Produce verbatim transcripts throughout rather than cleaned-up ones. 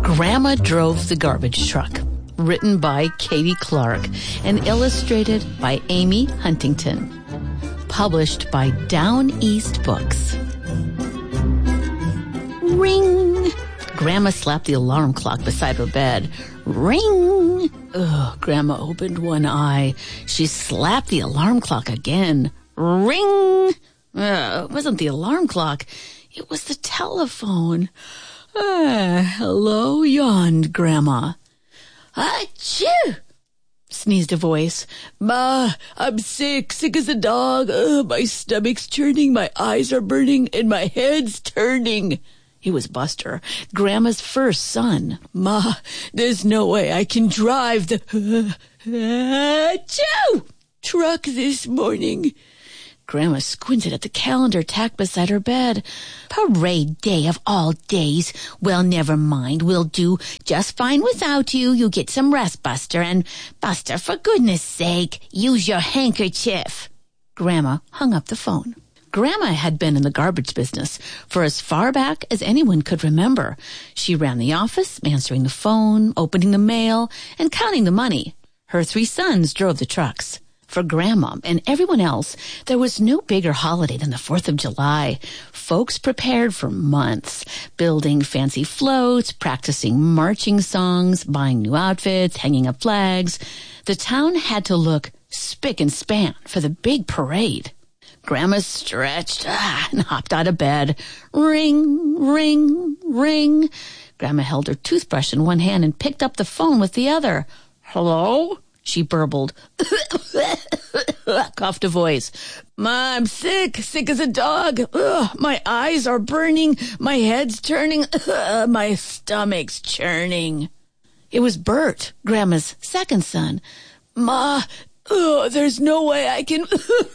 Grandma Drove the Garbage Truck, written by Katie Clark and illustrated by Amy Huntington. Published by Down East Books. Ring! Grandma slapped the alarm clock beside her bed. Ring! Ugh, Grandma opened one eye. She slapped the alarm clock again. Ring! Uh, it wasn't the alarm clock. It was the telephone. Ah, hello, yawned Grandma. Achoo! Sneezed a voice. Ma, I'm sick, sick as a dog. Ugh, my stomach's churning, my eyes are burning, and my head's turning. He was Buster, Grandma's first son. Ma, there's no way I can drive the uh, achoo! truck this morning. Grandma squinted at the calendar tacked beside her bed. Parade day of all days. Well, never mind. We'll do just fine without you. You get some rest, Buster. And, Buster, for goodness sake, use your handkerchief. Grandma hung up the phone. Grandma had been in the garbage business for as far back as anyone could remember. She ran the office, answering the phone, opening the mail, and counting the money. Her three sons drove the trucks. For Grandma and everyone else, there was no bigger holiday than the fourth of July. Folks prepared for months, building fancy floats, practicing marching songs, buying new outfits, hanging up flags. The town had to look spick and span for the big parade. Grandma stretched ah, and hopped out of bed. Ring, ring, ring. Grandma held her toothbrush in one hand and picked up the phone with the other. Hello? She burbled. Coughed a voice. Ma, I'm sick, sick as a dog. Ugh, my eyes are burning. My head's turning. Ugh, my stomach's churning. It was Bert, Grandma's second son. Ma, ugh, there's no way I can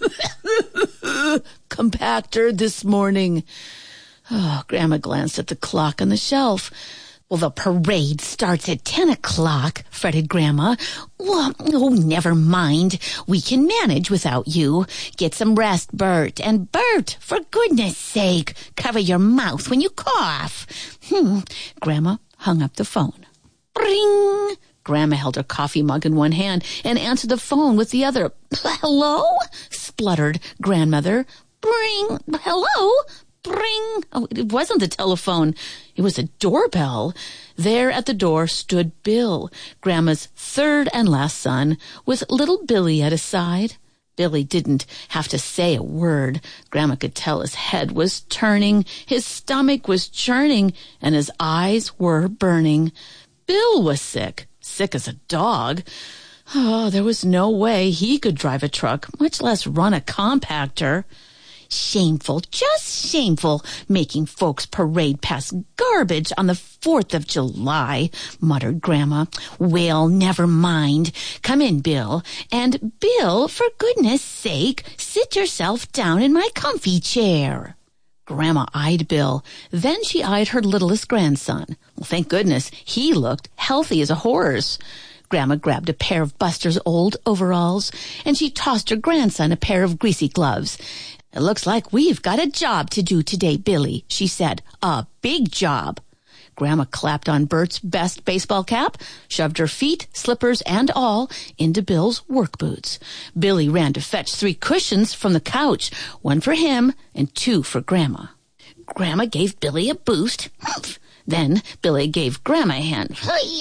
compact her this morning. Oh, Grandma glanced at the clock on the shelf. Well, the parade starts at ten o'clock, fretted Grandma. Well, oh, never mind. We can manage without you. Get some rest, Bert. And Bert, for goodness sake, cover your mouth when you cough. Hmm. Grandma hung up the phone. Ring! Grandma held her coffee mug in one hand and answered the phone with the other. Hello? Spluttered Grandmother. Bring. Hello? Bring. Oh, it wasn't the telephone. It was a doorbell. There at the door stood Bill, Grandma's third and last son, with little Billy at his side. Billy didn't have to say a word. Grandma could tell his head was turning, his stomach was churning, and his eyes were burning. Bill was sick, sick as a dog. Oh, there was no way he could drive a truck, much less run a compactor. Shameful, just shameful, making folks parade past garbage on the fourth of July, muttered Grandma. Well, never mind. Come in, Bill. And, Bill, for goodness sake, sit yourself down in my comfy chair. Grandma eyed Bill. Then she eyed her littlest grandson. Well, thank goodness, he looked healthy as a horse. Grandma grabbed a pair of Buster's old overalls, and she tossed her grandson a pair of greasy gloves. It looks like we've got a job to do today, Billy, she said. A big job. Grandma clapped on Bert's best baseball cap, shoved her feet, slippers, and all into Bill's work boots. Billy ran to fetch three cushions from the couch, one for him and two for Grandma. Grandma gave Billy a boost. Then Billy gave Grandma a hand.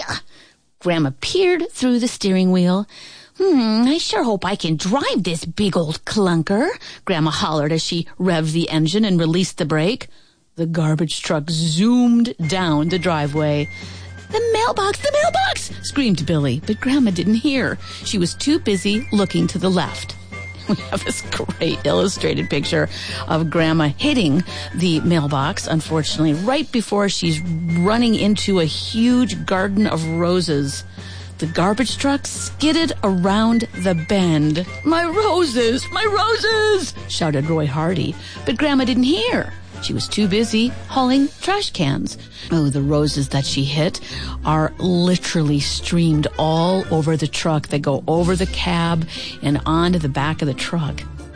Grandma peered through the steering wheel. Hmm, I sure hope I can drive this big old clunker, Grandma hollered as she revved the engine and released the brake. The garbage truck zoomed down the driveway. The mailbox, the mailbox, screamed Billy, but Grandma didn't hear. She was too busy looking to the left. We have this great illustrated picture of Grandma hitting the mailbox, unfortunately, right before she's running into a huge garden of roses. The garbage truck skidded around the bend. My roses! My roses! Shouted Roy Hardy. But Grandma didn't hear. She was too busy hauling trash cans. Oh, the roses that she hit are literally streamed all over the truck. They go over the cab and onto the back of the truck.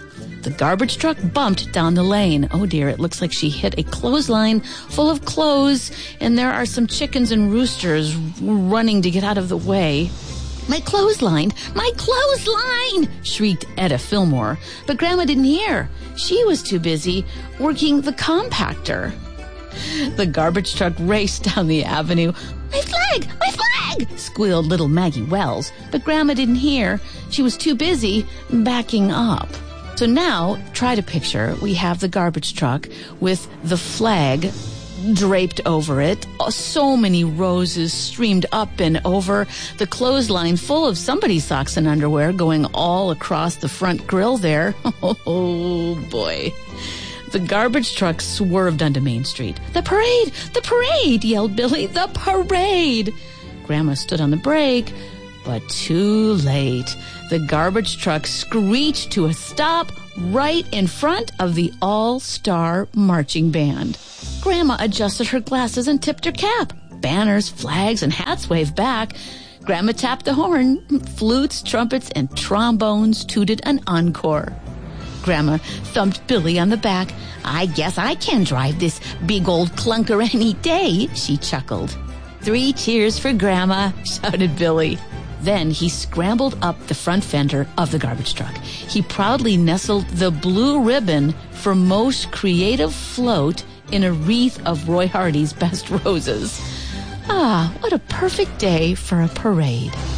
The garbage truck bumped down the lane. Oh dear, it looks like she hit a clothesline full of clothes, and there are some chickens and roosters running to get out of the way. My clothesline! My clothesline! Shrieked Etta Fillmore. But Grandma didn't hear. She was too busy working the compactor. The garbage truck raced down the avenue. My flag! My flag! Squealed little Maggie Wells. But Grandma didn't hear. She was too busy backing up. So now, try to picture, we have the garbage truck with the flag draped over it. So many roses streamed up and over the clothesline full of somebody's socks and underwear going all across the front grill there. Oh, boy. The garbage truck swerved onto Main Street. The parade! The parade! Yelled Billy. The parade! Grandma stood on the brake, but too late. The garbage truck screeched to a stop right in front of the all-star marching band. Grandma adjusted her glasses and tipped her cap. Banners, flags, and hats waved back. Grandma tapped the horn. Flutes, trumpets, and trombones tooted an encore. Grandma thumped Billy on the back. I guess I can drive this big old clunker any day, she chuckled. Three cheers for Grandma, shouted Billy. Then he scrambled up the front fender of the garbage truck. He proudly nestled the blue ribbon for most creative float in a wreath of Roy Hardy's best roses. Ah, what a perfect day for a parade.